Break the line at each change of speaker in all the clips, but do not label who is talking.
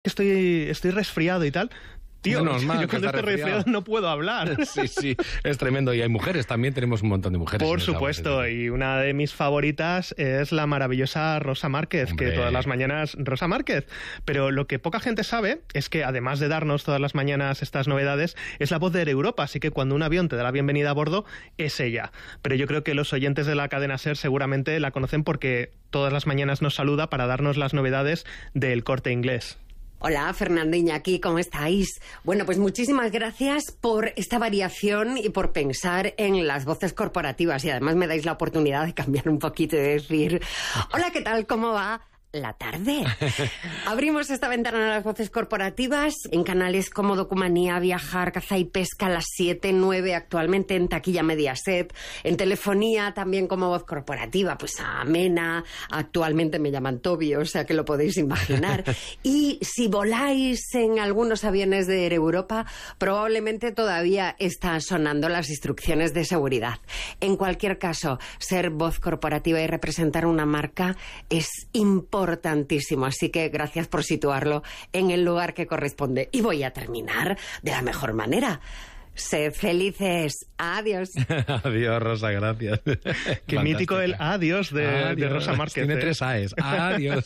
estoy resfriado y tal. Tío,
mal,
yo cuando estoy resfriado no puedo hablar.
Sí, es tremendo. Y hay mujeres también, tenemos un montón de mujeres.
Por supuesto, y una de mis favoritas es la maravillosa Rosa Márquez,
Hombre.
que todas las mañanas... Rosa Márquez. Pero lo que poca gente sabe es que, además de darnos todas las mañanas estas novedades, es la voz de Europa, así que cuando un avión te da la bienvenida a bordo, es ella. Pero yo creo que los oyentes de la cadena SER seguramente la conocen porque todas las mañanas nos saluda para darnos las novedades del Corte Inglés.
Hola, Fernando, Iñaki, ¿cómo estáis? Bueno, pues muchísimas gracias por esta variación y por pensar en las voces corporativas. Y además me dais la oportunidad de cambiar un poquito y de decir, hola, ¿qué tal? ¿Cómo va la tarde? Abrimos esta ventana a las voces corporativas en canales como Documanía, Viajar, Caza y Pesca, las 7, 9 actualmente en Taquilla Mediaset, en telefonía también como voz corporativa, pues a Mena, actualmente me llaman Toby, o sea que lo podéis imaginar. Y si voláis en algunos aviones de Air Europa, probablemente todavía están sonando las instrucciones de seguridad. En cualquier caso, ser voz corporativa y representar una marca es importantísimo, así que gracias por situarlo en el lugar que corresponde. Y voy a terminar de la mejor manera. Sed felices. Adiós.
Adiós, Rosa, gracias.
Qué mítico el adiós de Rosa Márquez.
Tiene 3 AES. Adiós.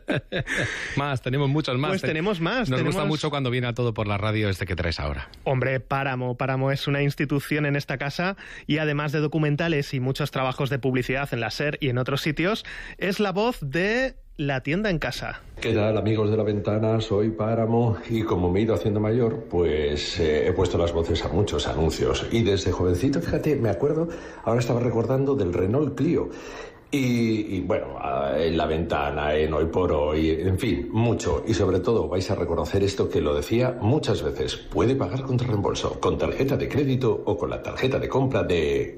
Tenemos muchos más.
Pues tenemos más.
Nos gusta mucho cuando viene a todo por la radio que traes ahora.
Hombre, Páramo es una institución en esta casa y además de documentales y muchos trabajos de publicidad en la SER y en otros sitios, es la voz de La Tienda en Casa.
¿Qué tal, amigos de La Ventana? Soy Páramo y como me he ido haciendo mayor, pues he puesto las voces a muchos anuncios. Y desde jovencito, fíjate, me acuerdo, ahora estaba recordando del Renault Clio. Y bueno, en La Ventana, en Hoy por Hoy, en fin, mucho. Y sobre todo vais a reconocer esto que lo decía muchas veces. Puede pagar contra reembolso, con tarjeta de crédito o con la tarjeta de compra de...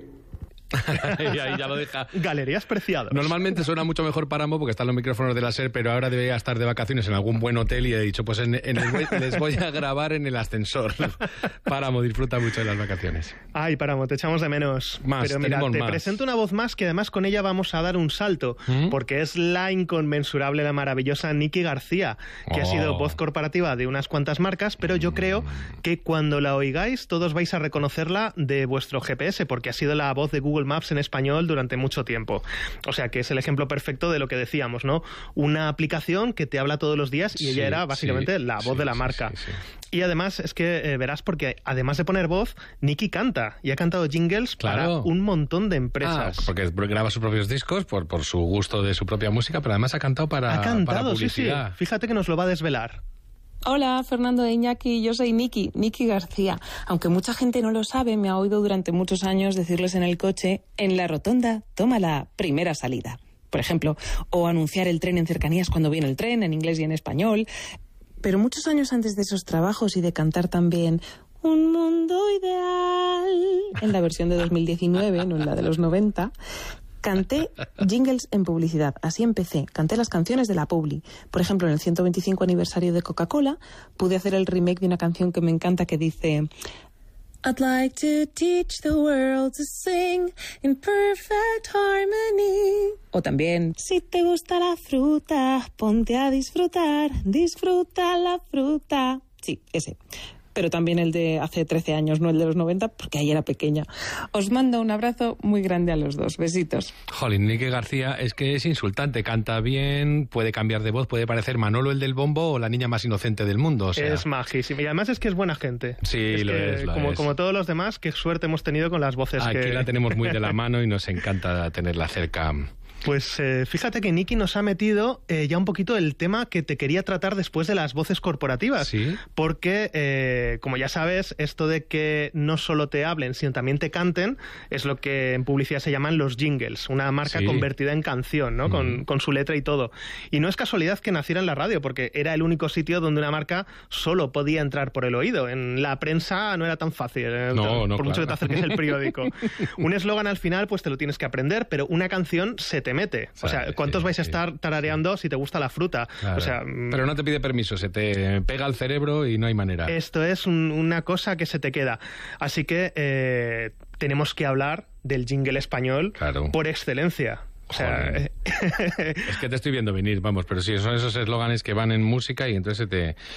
Y ahí ya lo deja.
Galerías Preciados.
Normalmente suena mucho mejor Páramo porque están los micrófonos de la SER, pero ahora debería estar de vacaciones en algún buen hotel y he dicho, pues les voy a grabar en el ascensor. Páramo, disfruta mucho de las vacaciones.
Ay, Páramo, te echamos de menos. Pero mira, te presento una voz más que además con ella vamos a dar un salto, porque es la inconmensurable, la maravillosa Nikki García, que ha sido voz corporativa de unas cuantas marcas, pero yo creo que cuando la oigáis todos vais a reconocerla de vuestro GPS, porque ha sido la voz de Google Maps en español durante mucho tiempo. O sea que es el ejemplo perfecto de lo que decíamos, ¿no? Una aplicación que te habla todos los días y ella era básicamente la voz de la marca. Sí. Y además es que verás, porque además de poner voz, Nikki canta y ha cantado jingles para un montón de empresas.
Porque graba sus propios discos por su gusto de su propia música, pero además ha cantado para publicidad.
Sí. Fíjate que nos lo va a desvelar.
Hola, Fernando de Iñaki, yo soy Nikki García. Aunque mucha gente no lo sabe, me ha oído durante muchos años decirles en el coche, en la rotonda, toma la primera salida, por ejemplo, o anunciar el tren en cercanías cuando viene el tren, en inglés y en español. Pero muchos años antes de esos trabajos y de cantar también Un mundo ideal, en la versión de 2019, no en la de los 90... canté jingles en publicidad, así empecé. Canté las canciones de la Publi. Por ejemplo, en el 125 aniversario de Coca-Cola, pude hacer el remake de una canción que me encanta que dice I'd like to teach the world to sing in perfect harmony. O también, si te gusta la fruta, ponte a disfrutar, disfruta la fruta. Sí, ese. Pero también el de hace 13 años, no el de los 90, porque ahí era pequeña. Os mando un abrazo muy grande a los dos. Besitos.
Jolín, Nikki García es que es insultante. Canta bien, puede cambiar de voz, puede parecer Manolo el del bombo o la niña más inocente del mundo. O sea...
Es majísima. Y además es que es buena gente.
Sí,
es como todos los demás, qué suerte hemos tenido con las voces.
Aquí la tenemos muy de la mano y nos encanta tenerla cerca.
Pues fíjate que Nikki nos ha metido ya un poquito el tema que te quería tratar después de las voces corporativas.
¿Sí?
Porque, como ya sabes, esto de que no solo te hablen, sino también te canten, es lo que en publicidad se llaman los jingles, una marca convertida en canción, ¿no? Con su letra y todo. Y no es casualidad que naciera en la radio, porque era el único sitio donde una marca solo podía entrar por el oído. En la prensa no era tan fácil, por mucho que te acerques el periódico. Un eslogan al final, pues te lo tienes que aprender, pero una canción se te mete. O sea, ¿cuántos vais a estar tarareando si te gusta la fruta?
Claro.
O sea,
pero no te pide permiso, se te pega al cerebro y no hay manera.
Esto es una cosa que se te queda. Así que tenemos que hablar del jingle español por excelencia. O sea,
es que te estoy viendo venir, vamos, pero sí, son esos eslóganes que van en música y entonces